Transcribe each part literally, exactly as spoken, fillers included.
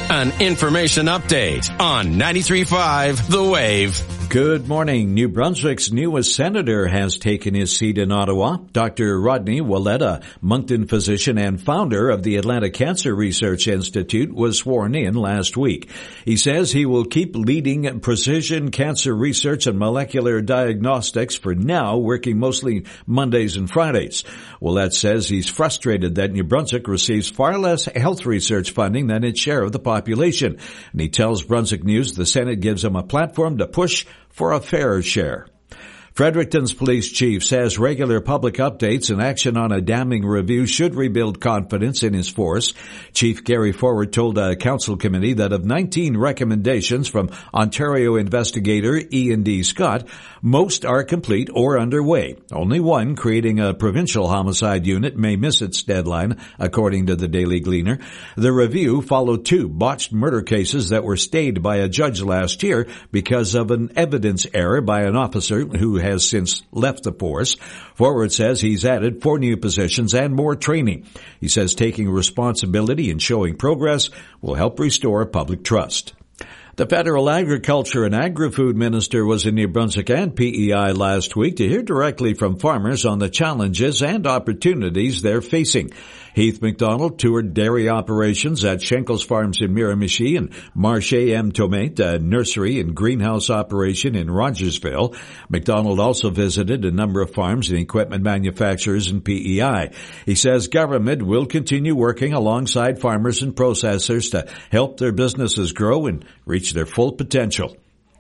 An information update on ninety-three point five The Wave. Good morning. New Brunswick's newest senator has taken his seat in Ottawa. Doctor Rodney Willett, Moncton physician and founder of the Atlantic Cancer Research Institute, was sworn in last week. He says he will keep leading precision cancer research and molecular diagnostics for now, working mostly Mondays and Fridays. Willett says he's frustrated that New Brunswick receives far less health research funding than its share of the population. And he tells Brunswick News the Senate gives him a platform to push for a fair share. Fredericton's police chief says regular public updates and action on a damning review should rebuild confidence in his force. Chief Gary Forward told a council committee that of nineteen recommendations from Ontario investigator Ian D. Scott, most are complete or underway. Only one, creating a provincial homicide unit, may miss its deadline, according to the Daily Gleaner. The review followed two botched murder cases that were stayed by a judge last year because of an evidence error by an officer who has since left the force. Forward says he's added four new positions and more training. He says taking responsibility and showing progress will help restore public trust. The federal agriculture and agri-food minister was in New Brunswick and P E I last week to hear directly from farmers on the challenges and opportunities they're facing. Heath McDonald toured dairy operations at Schenkel's Farms in Miramichi and Marché M. Tomate, a nursery and greenhouse operation in Rogersville. McDonald also visited a number of farms and equipment manufacturers in P E I. He says government will continue working alongside farmers and processors to help their businesses grow and reach their full potential.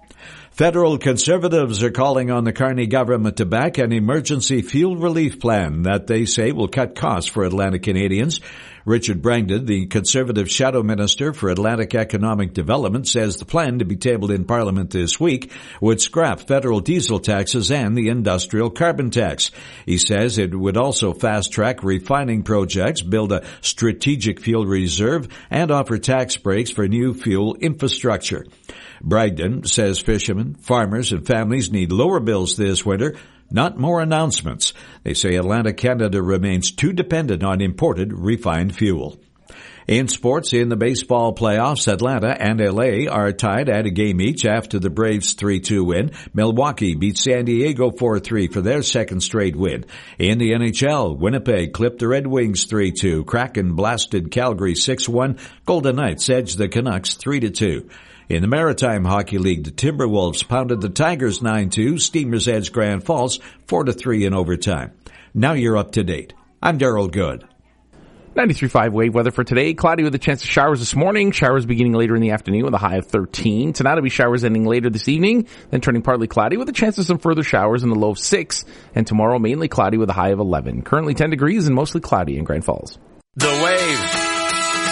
Federal Conservatives are calling on the Carney government to back an emergency fuel relief plan that they say will cut costs for Atlantic Canadians. Richard Bragdon, the Conservative Shadow Minister for Atlantic Economic Development, says the plan to be tabled in Parliament this week would scrap federal diesel taxes and the industrial carbon tax. He says it would also fast-track refining projects, build a strategic fuel reserve, and offer tax breaks for new fuel infrastructure. Bragdon says fishermen, farmers, and families need lower bills this winter, not more announcements. They say Atlantic Canada remains too dependent on imported refined fuel. In sports, in the baseball playoffs, Atlanta and L A are tied at a game each after the Braves three two win. Milwaukee beat San Diego four three for their second straight win. In the N H L, Winnipeg clipped the Red Wings three two. Kraken blasted Calgary six one. Golden Knights edged the Canucks three to two. In the Maritime Hockey League, the Timberwolves pounded the Tigers nine two. Steamers edged Grand Falls four to three in overtime. Now you're up to date. I'm Daryl Good. ninety-three point five wave weather for today. Cloudy with a chance of showers this morning. Showers beginning later in the afternoon with a high of thirteen. Tonight will be showers ending later this evening, then turning partly cloudy with a chance of some further showers in the low of six. And tomorrow mainly cloudy with a high of eleven. Currently ten degrees and mostly cloudy in Grand Falls. The Wave.